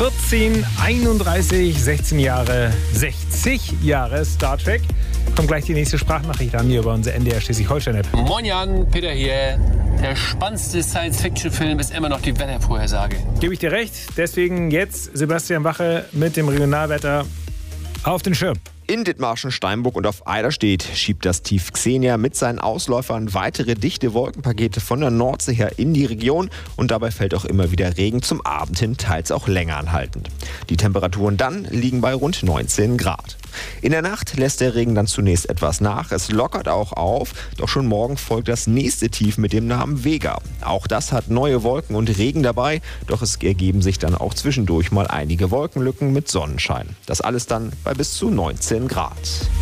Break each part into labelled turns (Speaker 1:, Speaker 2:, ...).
Speaker 1: 14:31, 16 Jahre, 60 Jahre Star Trek. Kommt gleich die nächste Sprachnachricht an hier über unsere NDR Schleswig-Holstein-App.
Speaker 2: Moin Jan, Peter hier. Der spannendste Science-Fiction-Film ist immer noch die Wettervorhersage.
Speaker 1: Gebe ich dir recht. Deswegen jetzt Sebastian Wache mit dem Regionalwetter auf den Schirm.
Speaker 3: In Dithmarschen, Steinburg und auf Eiderstedt schiebt das Tief Xenia mit seinen Ausläufern weitere dichte Wolkenpakete von der Nordsee her in die Region und dabei fällt auch immer wieder Regen, zum Abend hin teils auch länger anhaltend. Die Temperaturen dann liegen bei rund 19 Grad. In der Nacht lässt der Regen dann zunächst etwas nach, es lockert auch auf, doch schon morgen folgt das nächste Tief mit dem Namen Vega. Auch das hat neue Wolken und Regen dabei, doch es ergeben sich dann auch zwischendurch mal einige Wolkenlücken mit Sonnenschein. Das alles dann bei bis zu 19 Grad.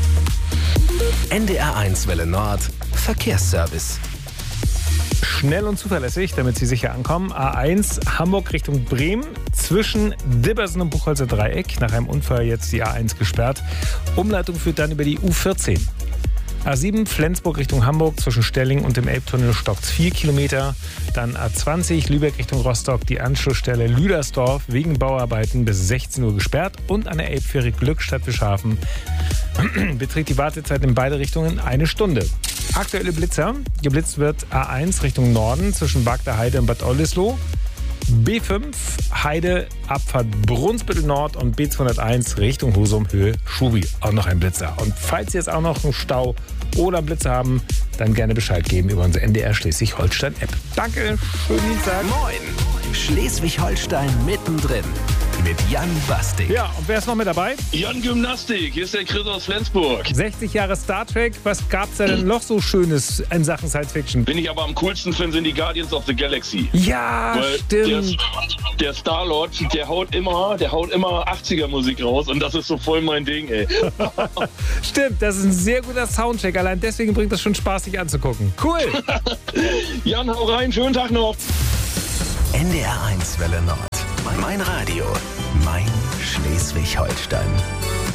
Speaker 4: NDR1 Welle Nord, Verkehrsservice.
Speaker 1: Schnell und zuverlässig, damit Sie sicher ankommen. A1 Hamburg Richtung Bremen. Zwischen Dibbersen und Buchholzer Dreieck. Nach einem Unfall jetzt die A1 gesperrt. Umleitung führt dann über die U14. A7 Flensburg Richtung Hamburg. Zwischen Stelling und dem Elbtunnel stockt's 4 Kilometer. Dann A20 Lübeck Richtung Rostock. Die Anschlussstelle Lüdersdorf wegen Bauarbeiten bis 16 Uhr gesperrt. Und an der Elbfähre Glückstadt-Bischhafen beträgt die Wartezeit in beide Richtungen 1 Stunde. Aktuelle Blitzer. Geblitzt wird A1 Richtung Norden zwischen Bagda Heide und Bad Oldesloe. B5 Heide Abfahrt Brunsbüttel Nord und B201 Richtung Husum Höhe Schubi. Auch noch ein Blitzer. Und falls Sie jetzt auch noch einen Stau oder einen Blitzer haben, dann gerne Bescheid geben über unsere NDR Schleswig-Holstein-App. Danke, schönen Dienstag.
Speaker 4: Moin, Schleswig-Holstein mittendrin mit Jan Bastik.
Speaker 1: Ja, und wer ist noch mit dabei?
Speaker 5: Jan Gymnastik, hier ist der Chris aus Flensburg.
Speaker 1: 60 Jahre Star Trek. Was gab's da denn noch so Schönes in Sachen Science Fiction?
Speaker 5: Bin ich aber am coolsten finde, sind die Guardians of the Galaxy.
Speaker 1: Ja,
Speaker 5: Weil
Speaker 1: stimmt.
Speaker 5: Der Star-Lord, der haut immer 80er-Musik raus und das ist so voll mein Ding, ey.
Speaker 1: Stimmt, das ist ein sehr guter Soundcheck. Allein deswegen bringt das schon Spaß, sich anzugucken. Cool.
Speaker 5: Jan, hau rein, schönen Tag noch.
Speaker 4: NDR1 Welle Nord. Mein Radio, mein Schleswig-Holstein.